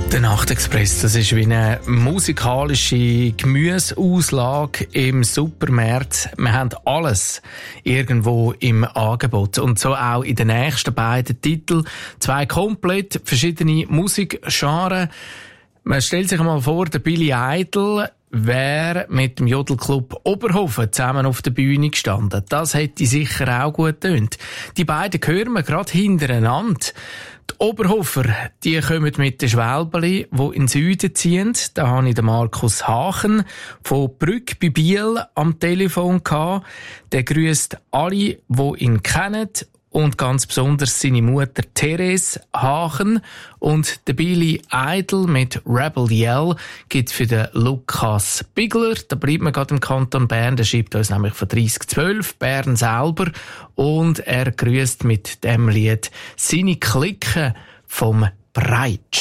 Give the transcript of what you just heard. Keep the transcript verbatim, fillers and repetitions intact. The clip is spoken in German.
Der Nachtexpress, das ist wie eine musikalische Gemüseauslage im Supermarkt. Wir haben alles irgendwo im Angebot. Und so auch in den nächsten beiden Titeln. Zwei komplett verschiedene Musikgenres. Man stellt sich einmal vor, der Billy Idol wäre mit dem Jodelclub Oberhofen zusammen auf der Bühne gestanden. Das hätte sicher auch gut getönt. Die beiden hören wir gerade hintereinander. Die Oberhofer, die kommen mit den Schwälbeli, die in den Süden ziehen. Da habe ich den Markus Hachen von Brügg bei Biel am Telefon gehabt. Der grüßt alle, die ihn kennen. Und ganz besonders seine Mutter Therese Hachen. Und der Billy Idol mit Rebel Yell gibt für den Lukas Bigler. Da bleibt man gerade im Kanton Bern. Der schreibt uns nämlich von dreissig zwölf, Bern selber. Und er grüßt mit dem Lied seine Clique vom Breitsch.